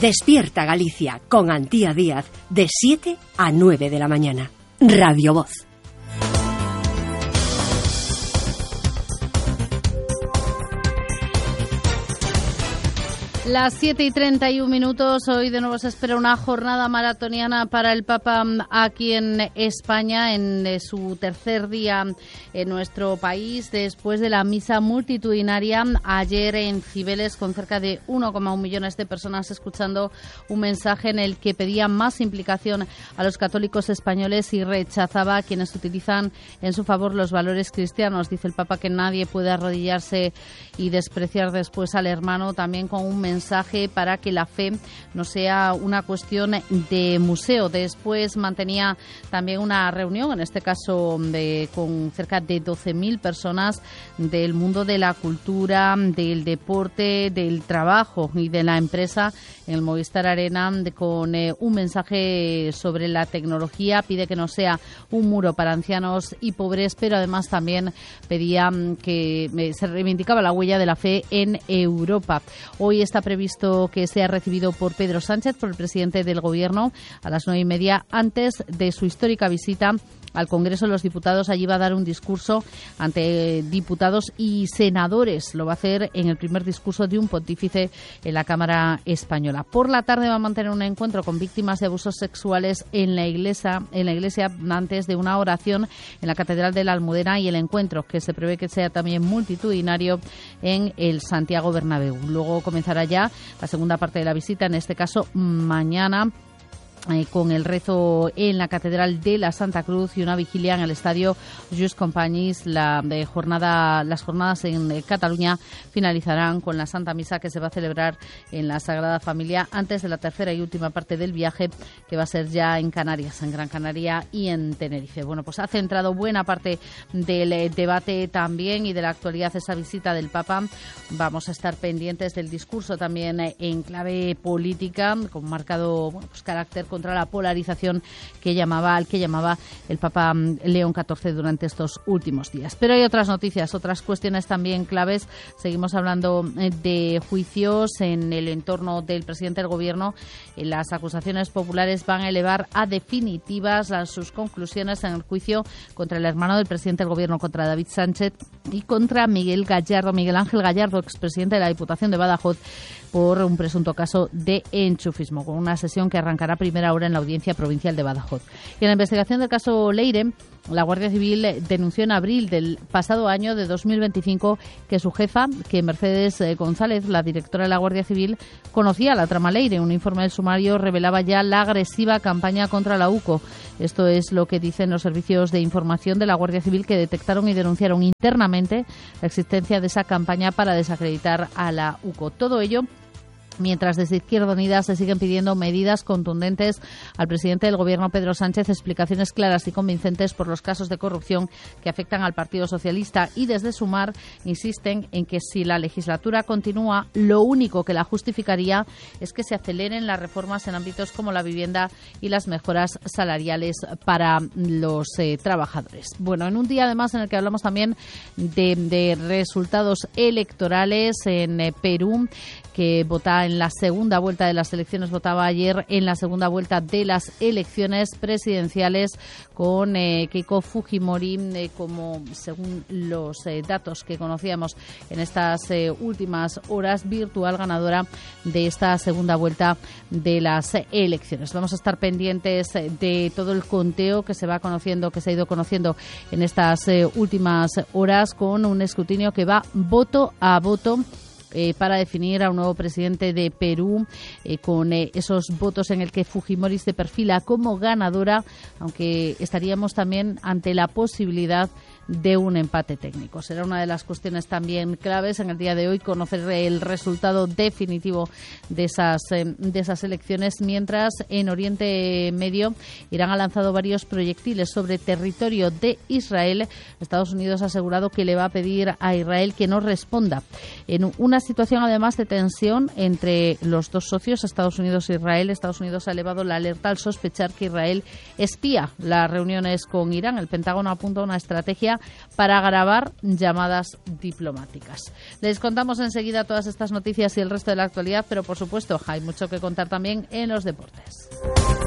Despierta Galicia con Antía Díaz de 7 a 9 de la mañana. Radio Voz. Las 7:31. Hoy de nuevo se espera una jornada maratoniana para el Papa aquí en España, en su tercer día en nuestro país, después de la misa multitudinaria ayer en Cibeles, con cerca de 1,1 millones de personas escuchando un mensaje en el que pedía más implicación a los católicos españoles y rechazaba a quienes utilizan en su favor los valores cristianos. Dice el Papa que nadie puede arrodillarse y despreciar después al hermano, también con un mensaje para que la fe no sea una cuestión de museo. Después mantenía también una reunión, en este caso con cerca de 12.000 personas del mundo de la cultura, del deporte, del trabajo y de la empresa en el Movistar Arena, con un mensaje sobre la tecnología. Pide que no sea un muro para ancianos y pobres, pero además también pedía que se reivindicaba la huella de la fe en Europa. Hoy está previsto que sea recibido por Pedro Sánchez, por el presidente del Gobierno, a las 9:30, antes de su histórica visita al Congreso de los Diputados. Allí va a dar un discurso ante diputados y senadores. Lo va a hacer en el primer discurso de un pontífice en la Cámara Española. Por la tarde va a mantener un encuentro con víctimas de abusos sexuales en la iglesia antes de una oración en la Catedral de la Almudena, y el encuentro, que se prevé que sea también multitudinario, en el Santiago Bernabéu. Luego comenzará ya la segunda parte de la visita, en este caso mañana, con el rezo en la Catedral de la Santa Cruz y una vigilia en el Estadio Just Companys. Las jornadas en Cataluña finalizarán con la Santa Misa, que se va a celebrar en la Sagrada Familia antes de la tercera y última parte del viaje, que va a ser ya en Canarias, en Gran Canaria y en Tenerife. Bueno, pues ha centrado buena parte del debate también y de la actualidad esa visita del Papa. Vamos a estar pendientes del discurso también en clave política, con marcado carácter contra la polarización al que llamaba el Papa León XIV durante estos últimos días. Pero hay otras noticias, otras cuestiones también claves. Seguimos hablando de juicios en el entorno del presidente del Gobierno. Las acusaciones populares van a elevar a definitivas sus conclusiones en el juicio contra el hermano del presidente del Gobierno, contra David Sánchez, y contra Miguel Ángel Gallardo, expresidente de la Diputación de Badajoz, por un presunto caso de enchufismo, con una sesión que arrancará a primera hora en la Audiencia Provincial de Badajoz. Y en la investigación del caso Leire, la Guardia Civil denunció en abril del pasado año de 2025 que su jefa, que Mercedes González, la directora de la Guardia Civil, conocía la trama Leire. Un informe del sumario revelaba ya la agresiva campaña contra la UCO. Esto es lo que dicen los servicios de información de la Guardia Civil, que detectaron y denunciaron internamente la existencia de esa campaña para desacreditar a la UCO. Todo ello mientras desde Izquierda Unida se siguen pidiendo medidas contundentes al presidente del Gobierno, Pedro Sánchez, explicaciones claras y convincentes por los casos de corrupción que afectan al Partido Socialista, y desde Sumar insisten en que si la legislatura continúa, lo único que la justificaría es que se aceleren las reformas en ámbitos como la vivienda y las mejoras salariales para los trabajadores. Bueno, en un día además en el que hablamos también de resultados electorales en Perú, que vota en la segunda vuelta de las elecciones, votaba ayer en la segunda vuelta de las elecciones presidenciales, con Keiko Fujimori como, según los datos que conocíamos en estas últimas horas, virtual ganadora de esta segunda vuelta de las elecciones. Vamos a estar pendientes de todo el conteo que se va conociendo, que se ha ido conociendo en estas últimas horas, con un escrutinio que va voto a voto para definir a un nuevo presidente de Perú, con esos votos en el que Fujimori se perfila como ganadora, aunque estaríamos también ante la posibilidad de un empate técnico. Será una de las cuestiones también claves en el día de hoy, conocer el resultado definitivo de esas elecciones, mientras en Oriente Medio Irán ha lanzado varios proyectiles sobre territorio de Israel. Estados Unidos ha asegurado que le va a pedir a Israel que no responda, en una situación además de tensión entre los dos socios, Estados Unidos e Israel. Estados Unidos ha elevado la alerta al sospechar que Israel espía las reuniones con Irán. El Pentágono apunta a una estrategia emplea para grabar llamadas diplomáticas. Les contamos enseguida todas estas noticias y el resto de la actualidad, pero por supuesto hay mucho que contar también en los deportes.